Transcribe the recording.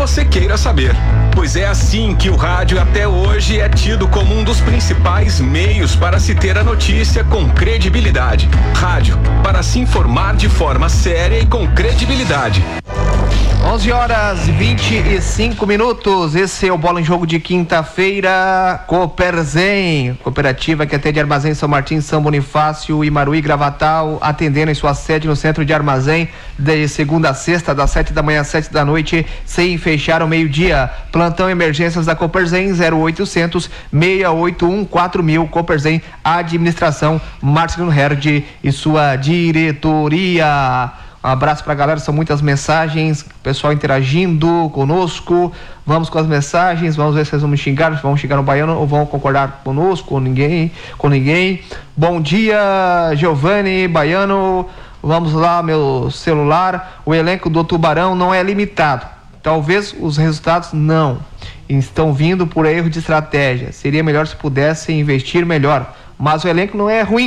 você queira saber, pois é assim que o rádio até hoje é tido como um dos principais meios para se ter a notícia com credibilidade. Rádio, para se informar de forma séria e com credibilidade. 11h25. Esse é o Bola em Jogo de quinta-feira. Cooperzen, cooperativa que atende Armazém São Martin, São Bonifácio, Imaruí, Gravatal, atendendo em sua sede no centro de Armazém, de segunda a sexta, das 7 da manhã às 7 da noite, sem fechar ao meio-dia. Plantão emergências da Cooperzen, 0800 681 4000. Cooperzen, administração, Marcelino Herd e sua diretoria. Um abraço pra galera, são muitas mensagens, pessoal interagindo conosco. Vamos com as mensagens, vamos ver se eles vão xingar, se vão xingar no Baiano ou vão concordar conosco, com ninguém. Bom dia, Giovanni, Baiano. Vamos lá, meu celular. O elenco do Tubarão não é limitado. Talvez os resultados não estão vindo por erro de estratégia. Seria melhor se pudessem investir melhor. Mas o elenco não é ruim.